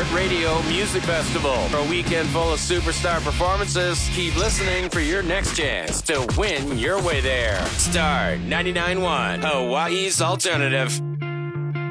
iHeartRadio Music Festival. For a weekend full of superstar performances, keep listening for your next chance to win your way there. Star 99.1, Hawaii's alternative.